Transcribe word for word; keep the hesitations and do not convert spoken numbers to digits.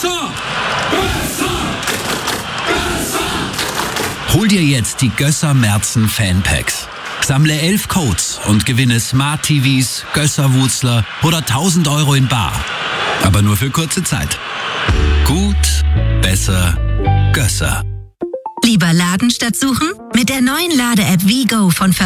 Gösser! Gösser! Gösser! Hol dir jetzt die Gösser Merzen Fanpacks. Sammle elf Codes und gewinne Smart T Vs, Gösser-Wutzler oder tausend Euro in bar. Aber nur für kurze Zeit. Gut, besser, Gösser. Lieber laden statt suchen? Mit der neuen Lade-App WeGo von